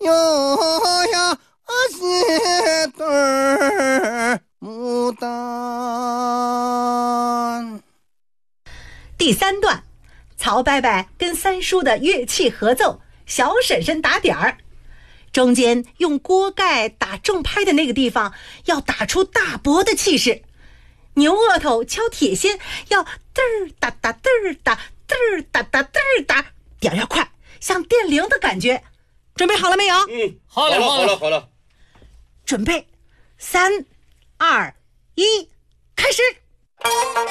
有呀些对儿牡丹。 第3段，曹伯伯跟三叔的乐器合奏，小婶婶打点儿。中间用锅盖打重拍的那个地方，要打出大伯的气势；牛额头敲铁锨，要嘚儿哒哒嘚儿哒嘚儿哒哒嘚儿哒，点要快，像电铃的感觉。准备好了没有？ 好了。 准备，3、2、1，开始。